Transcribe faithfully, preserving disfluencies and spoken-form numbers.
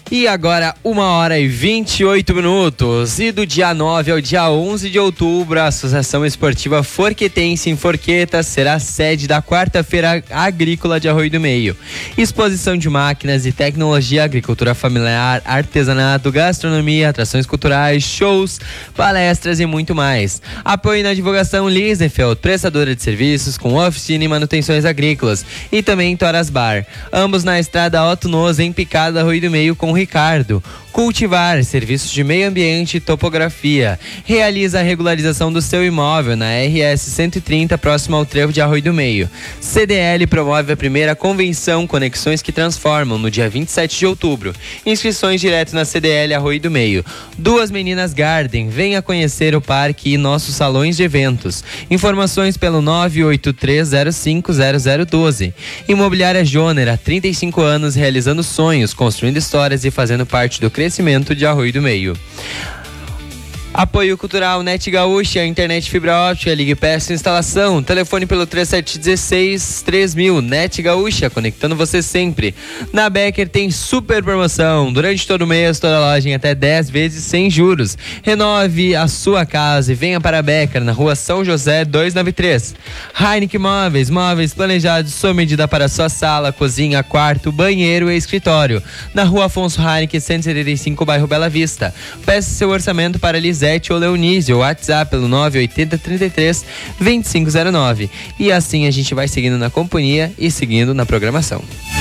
E agora, uma hora e vinte e oito minutos. E do dia nove ao dia onze de outubro, a Associação Esportiva Forquetense em Forqueta será sede da quarta-feira agrícola de Arroio do Meio. Exposição de máquinas e tecnologia, agricultura familiar, artesanato, gastronomia, atrações culturais, shows, palestras e muito mais. Apoio na divulgação Lisefeld, prestadora de serviços com oficina e manutenções agrícolas. E também Toras Bar. Ambos na estrada Otto Noz, em Picada, Arroio do Meio, com Ricardo. Cultivar, serviços de meio ambiente e topografia. Realiza a regularização do seu imóvel na R S cento e trinta, próximo ao trevo de Arroio do Meio. C D L promove a primeira convenção Conexões que Transformam, no dia vinte e sete de outubro. Inscrições direto na C D L Arroio do Meio. Duas Meninas Garden, venha conhecer o parque e nossos salões de eventos. Informações pelo nove oito três zero cinco zero zero um dois. Imobiliária Joner, há trinta e cinco anos realizando sonhos, construindo histórias e fazendo parte do crescimento de Arroio do Meio. Apoio cultural Net Gaúcha, internet fibra óptica, ligue peça instalação, telefone pelo trinta e sete dezesseis três mil, Net Gaúcha, conectando você sempre. Na Becker tem super promoção, durante todo o mês, toda loja em até dez vezes sem juros. Renove a sua casa e venha para a Becker, na rua São José duzentos e noventa e três. Heineken Móveis, móveis planejados sob medida para sua sala, cozinha, quarto, banheiro e escritório. Na rua Afonso Heineken cento e setenta e cinco, bairro Bela Vista. Peça seu orçamento para Lisete ou Leonísio, WhatsApp pelo nove oito zero trinta e três vinte e cinco zero nove. E assim a gente vai seguindo na companhia e seguindo na programação.